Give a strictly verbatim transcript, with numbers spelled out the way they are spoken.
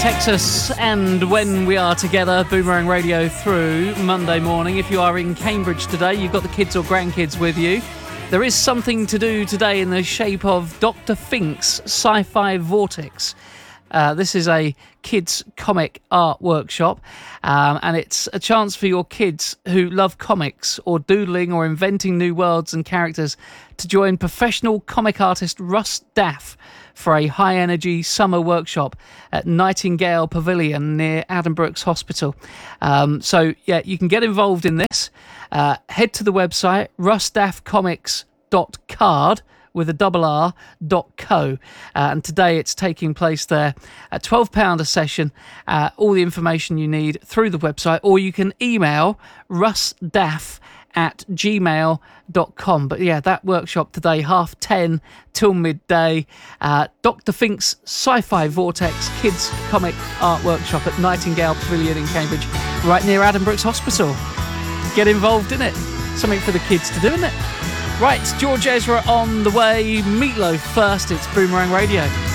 Texas, and when we are together, Boomerang Radio through Monday morning. If you are in Cambridge today, you've got the kids or grandkids with you. There is something to do today in the shape of Doctor Fink's Sci-Fi Vortex. Uh, this is a kids comic art workshop, um, and it's a chance for your kids who love comics or doodling or inventing new worlds and characters to join professional comic artist Russ Daff for a high-energy summer workshop at Nightingale Pavilion near Addenbrooke's Hospital. Um, so, yeah, you can get involved in this. Uh, head to the website, russ daff comics dot card with a double R dot co. Uh, and today it's taking place there at twelve pounds a session. Uh, all the information you need through the website, or you can email russdaff at gmail dot com. But yeah, that workshop today, half ten till midday. Uh, Doctor Fink's Sci-Fi Vortex Kids Comic Art Workshop at Nightingale Pavilion in Cambridge, right near Addenbrooke's Hospital. Get involved in it. Something for the kids to do, isn't it? Right, George Ezra on the way. Meatloaf first. It's Boomerang Radio.